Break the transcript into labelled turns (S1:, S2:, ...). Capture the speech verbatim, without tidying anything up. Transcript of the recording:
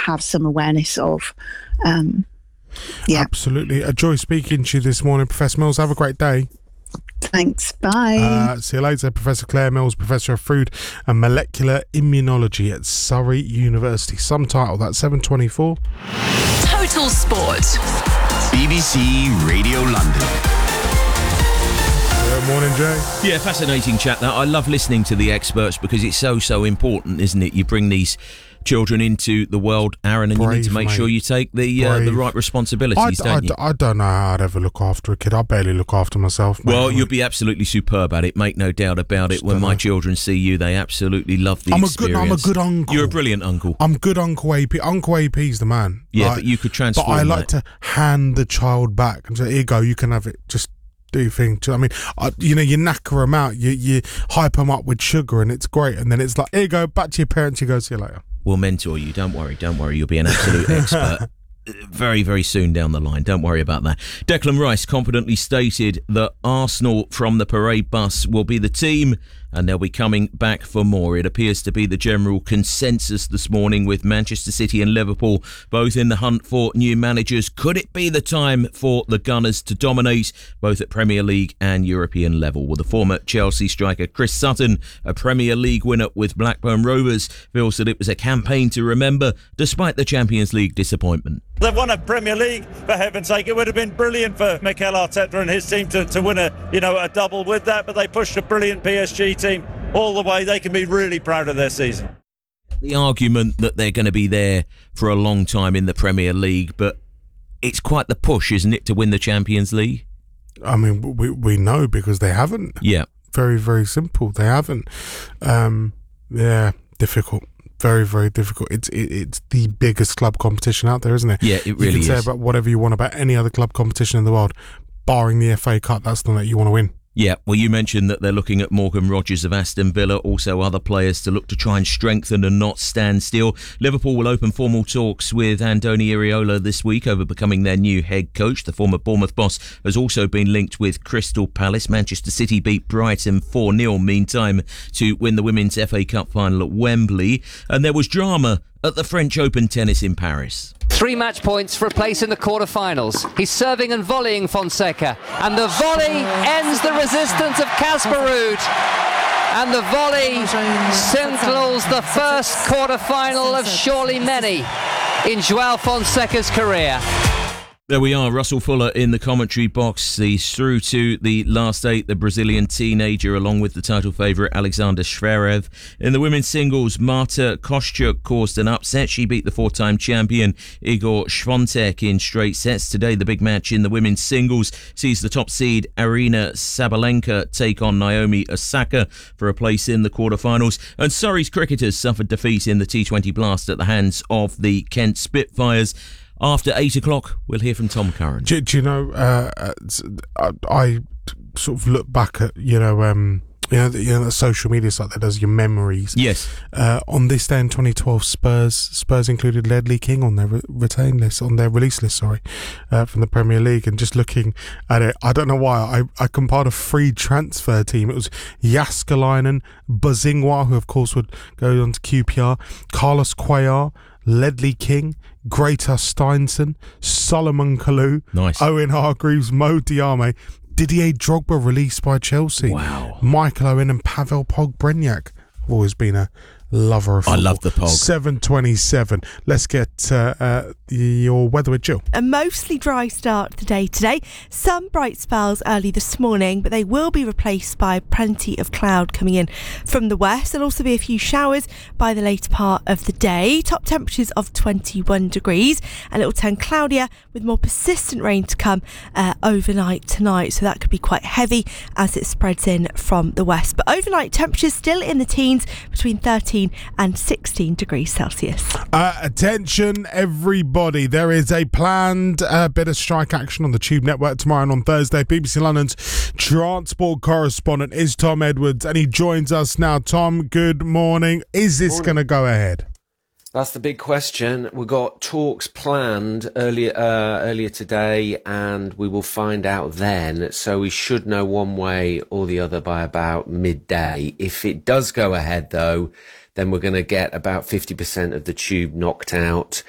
S1: have some awareness of. Um, yeah,
S2: absolutely. A joy speaking to you this morning, Professor Mills. Have a great day.
S1: Thanks. Bye.
S2: Uh, see you later. Professor Claire Mills, Professor of Food and Molecular Immunology at Surrey University. Some title, that's seven twenty-four.
S3: Total Sport.
S4: B B C Radio London.
S2: Good morning, Jay.
S5: Yeah, fascinating chat that. I love listening to the experts because it's so, so important, isn't it? You bring these children into the world, Aaron, and
S2: Brave,
S5: you need to make
S2: mate.
S5: sure you take the uh, the right responsibilities,
S2: I,
S5: don't
S2: I,
S5: you?
S2: I don't know how I'd ever look after a kid. I barely look after myself. Mate.
S5: Well, you'll be absolutely superb at it, make no doubt about it.
S2: Just
S5: When
S2: don't
S5: my
S2: know.
S5: children see you, they absolutely love the
S2: I'm a
S5: experience.
S2: good. I'm a good uncle.
S5: You're a brilliant uncle.
S2: I'm good Uncle A P. Uncle A P's the man.
S5: Yeah,
S2: Like,
S5: but you could transform
S2: But I like
S5: that.
S2: to hand the child back and say, "Here you go. You can have it. Just do your thing." Do you know what I mean? I, you know, you knacker them out. You you hype them up with sugar, and it's great. And then it's like, "Here you go. Back to your parents." You go, "See you later."
S5: We'll mentor you. Don't worry. Don't worry. You'll be an absolute expert very, very soon down the line. Don't worry about that. Declan Rice confidently stated that Arsenal from the parade bus will be the team and they'll be coming back for more. It appears to be the general consensus this morning with Manchester City and Liverpool both in the hunt for new managers. Could it be the time for the Gunners to dominate both at Premier League and European level? Well, the former Chelsea striker Chris Sutton, a Premier League winner with Blackburn Rovers, feels that it was a campaign to remember despite the Champions League disappointment.
S6: They've won a Premier League, for heaven's sake. It would have been brilliant for Mikel Arteta and his team to, to win a, you know, a double with that, but they pushed a brilliant P S G team all the way. They can be really proud of their season.
S5: The argument that they're going to be there for a long time in the Premier League, but it's quite the push, isn't it, to win the Champions League?
S2: I mean, we we know because they haven't.
S5: Yeah.
S2: Very, very simple. They haven't. Um, yeah, difficult. Very, very difficult. It's it, it's the biggest club competition out there, isn't it?
S5: Yeah, it really
S2: You can say
S5: is.
S2: about whatever you want about any other club competition in the world, barring the F A Cup. That's the one that you want to win.
S5: Yeah, well, you mentioned that they're looking at Morgan Rogers of Aston Villa, also other players to look to try and strengthen and not stand still. Liverpool will open formal talks with Andoni Iraola this week over becoming their new head coach. The former Bournemouth boss has also been linked with Crystal Palace. Manchester City beat Brighton four nil, meantime, to win the Women's F A Cup final at Wembley. And there was drama at the French Open tennis in Paris.
S7: Three match points for a place in the quarter-finals. He's serving and volleying Fonseca. And the volley ends the resistance of Casper Ruud. And the volley signals the first quarter-final of surely many in João Fonseca's career.
S5: There we are, Russell Fuller in the commentary box. He's through to the last eight, the Brazilian teenager, along with the title favourite Alexander Zverev. In the women's singles, Marta Kostyuk caused an upset. She beat the four-time champion Igor Swiatek in straight sets. Today, the big match in the women's singles sees the top seed Aryna Sabalenka take on Naomi Osaka for a place in the quarterfinals. And Surrey's cricketers suffered defeat in the T twenty Blast at the hands of the Kent Spitfires. After eight o'clock, we'll hear from Tom Curran.
S2: Do, do you know? Uh, I, I sort of look back at you know, um, you know, the, you know, the social media site that does your memories.
S5: Yes.
S2: Uh, on this day in twenty twelve, Spurs Spurs included Ledley King on their re- retain list, on their release list. Sorry, uh, from the Premier League. And just looking at it, I don't know why I I compiled a free transfer team. It was Jaskalainen, Bazingwa, who of course would go on to Q P R, Carlos Cuellar, Ledley King, Greta Steinson, Solomon Kalou,
S5: Nice.
S2: Owen Hargreaves, Mo Diame, Didier Drogba released by Chelsea.
S5: Wow.
S2: Michael Owen and Pavel Pogbreniak. I've always been a lover of
S5: I
S2: football.
S5: love the Pog.
S2: seven twenty-seven. Let's get uh, uh, your weather with Jill.
S8: A mostly dry start to the day today. Some bright spells early this morning, but they will be replaced by plenty of cloud coming in from the west. There'll also be a few showers by the later part of the day. Top temperatures of twenty-one degrees, and it will turn cloudier with more persistent rain to come uh, overnight tonight. So that could be quite heavy as it spreads in from the west. But overnight temperatures still in the teens, between thirteen and sixteen degrees Celsius.
S2: Uh, attention, everybody. There is a planned uh, bit of strike action on the Tube Network tomorrow and on Thursday. B B C London's transport correspondent is Tom Edwards, and he joins us now. Tom, good morning. Is this going to go ahead?
S9: That's the big question. We've got talks planned earlier uh, earlier today, and we will find out then. So we should know one way or the other by about midday. If it does go ahead, though, then we're going to get about fifty percent of the tube knocked out.